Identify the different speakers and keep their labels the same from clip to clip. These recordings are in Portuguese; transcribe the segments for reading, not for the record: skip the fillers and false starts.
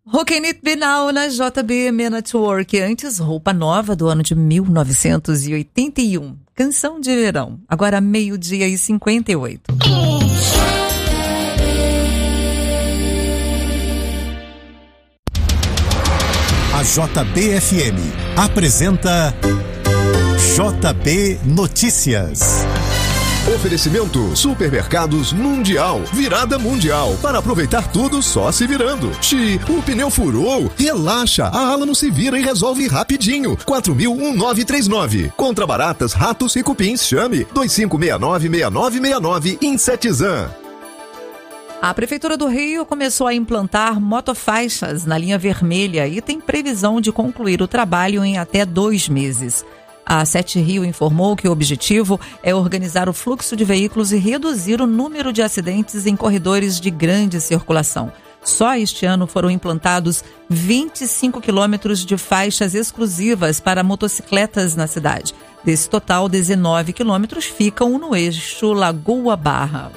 Speaker 1: Can It Be Now na JB Network. Antes, roupa nova do ano de 1981. Canção de verão. Agora 12:58.
Speaker 2: A JBFM apresenta JB Notícias.
Speaker 3: Oferecimento Supermercados Mundial, virada mundial, para aproveitar tudo só se virando. O pneu furou, relaxa, a Alamo se vira e resolve rapidinho. 4000-1939. Contra baratas, ratos e cupins, chame 2569-6969 Insetizan.
Speaker 1: A Prefeitura do Rio começou a implantar motofaixas na linha vermelha e tem previsão de concluir o trabalho em até 2 meses. A Sete Rio informou que o objetivo é organizar o fluxo de veículos e reduzir o número de acidentes em corredores de grande circulação. Só este ano foram implantados 25 quilômetros de faixas exclusivas para motocicletas na cidade. Desse total, 19 quilômetros ficam no eixo Lagoa-Barra.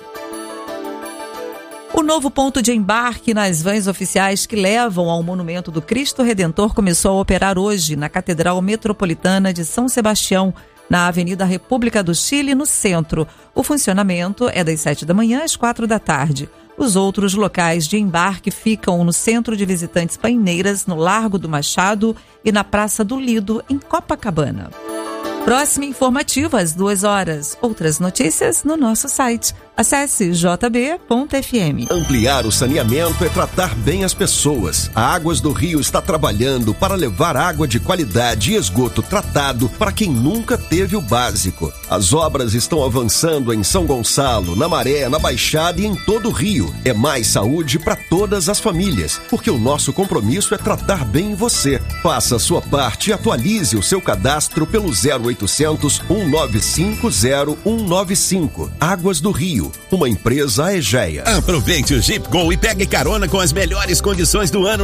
Speaker 1: O novo ponto de embarque nas vans oficiais que levam ao Monumento do Cristo Redentor começou a operar hoje na Catedral Metropolitana de São Sebastião, na Avenida República do Chile, no centro. O funcionamento é das 7 da manhã às 4 da tarde. Os outros locais de embarque ficam no Centro de Visitantes Paineiras, no Largo do Machado e na Praça do Lido, em Copacabana. Próximo informativo às 2h. Outras notícias no nosso site. Acesse jb.fm.
Speaker 3: Ampliar o saneamento é tratar bem as pessoas. A Águas do Rio está trabalhando para levar água de qualidade e esgoto tratado para quem nunca teve o básico. As obras estão avançando em São Gonçalo, na Maré, na Baixada e em todo o Rio. É mais saúde para todas as famílias, porque o nosso compromisso é tratar bem você. Faça a sua parte e atualize o seu cadastro pelo 0800 195 0195. Águas do Rio, uma empresa Aegea.
Speaker 4: Aproveite o Jeep Go e pegue carona com as melhores condições do ano